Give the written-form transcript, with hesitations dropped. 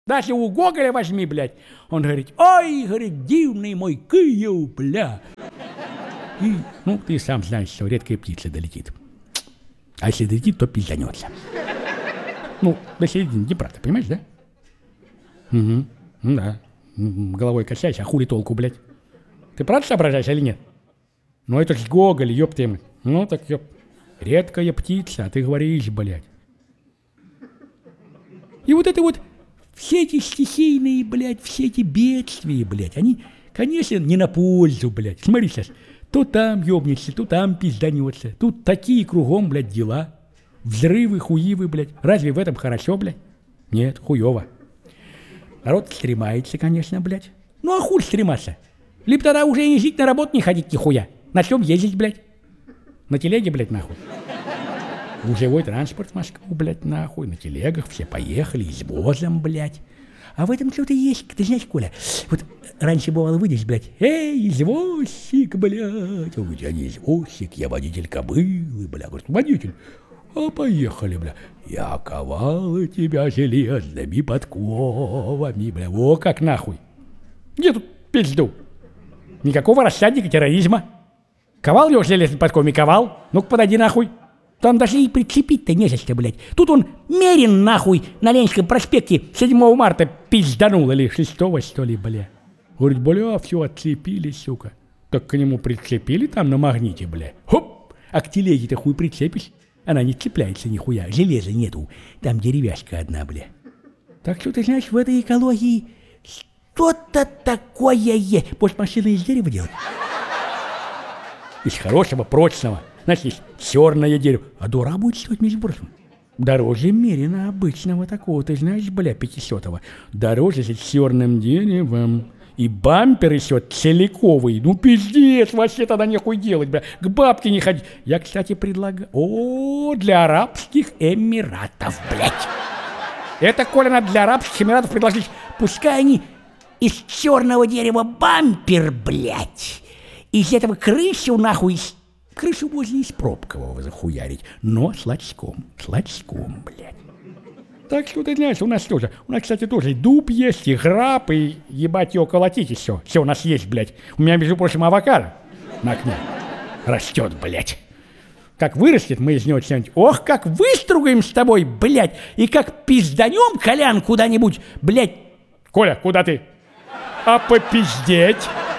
Даже у Гоголя возьми, блядь. Он говорит, ой, говорит, дивный мой Киев, бля. И, ну, ты сам знаешь, что редкая птица долетит. А если долетит, то пизданется. Ну, до середины Днепра, ты понимаешь, да? Угу, ну да. Головой качайся, а хули толку, блядь? Ты правда соображаешь или нет? Ну, это ж Гоголь, ёпты мы. Ну, так, ёп. Редкая птица, а ты говоришь, блядь. И вот это вот, все эти стихийные, блядь, все эти бедствия, блядь, они, конечно, не на пользу, блядь. Смотри сейчас, то там ёбнешься, то там пизданется. Тут такие кругом, блядь, дела. Взрывы, хуивы, блядь. Разве в этом хорошо, блядь? Нет, хуёво. Народ стремается, конечно, блядь. Ну а хуй стрематься? Либо тогда уже не жить, на работу не ходить нихуя. На чем ездить, блядь? На телеге, блядь, нахуй. Гужевой транспорт в Москву, блядь, нахуй. На телегах все поехали, извозом, блядь. А в этом что-то есть, ты знаешь, Коля. Вот раньше бывало выйдешь, блядь. Эй, извозчик, блядь. Он говорит, я не извозчик, я водитель кобылы, бля. Говорит, водитель. А поехали, бля. Я ковал тебя железными подковами, бля. О, как нахуй. Где тут пизду? Никакого рассадника терроризма. Ковал его железными подковами, ковал. Ну-ка, подойди нахуй. Там даже и прицепить-то не за что, блядь. Тут он Мерин, нахуй, на Ленинском проспекте 7 марта пизданул, или 6-го, что ли, бля. Говорит, бля, все отцепили, сука. Так к нему прицепили там на магните, бля. Хоп! А к телеге-то хуй прицепишь. Она не цепляется нихуя, железа нету. Там деревяшка одна, бля. Так что, ты знаешь, в этой экологии что-то такое есть. Может, машины из дерева делать? Из хорошего, прочного. Знаешь, есть черное дерево. А дора будет стоить, между прочим. Дороже Мерина обычного такого, ты знаешь, бля, 500-го. Дороже с черным деревом. И бампер еще целиковый. Ну, пиздец, вообще тогда нехуй делать, бля. К бабке не ходить. Я, кстати, предлагаю... О, для Арабских Эмиратов, блядь. Это, Коля, надо для Арабских Эмиратов предложить. Пускай они из черного дерева бампер, блядь. Из этого крышу, нахуй, крышу можно из пробкового захуярить. Но с лачком, блядь. Так что ты знаешь, у нас тоже. У нас, кстати, тоже и дуб есть, и граб, и ебать его колотить, и все. Все у нас есть, блядь. У меня, между прочим, авокадо на окне растет, блядь. Как вырастет, мы из него что-нибудь. Ох, как выстругаем с тобой, блядь. И как пизданем, Колян, куда-нибудь, блядь. Коля, куда ты? А попиздеть?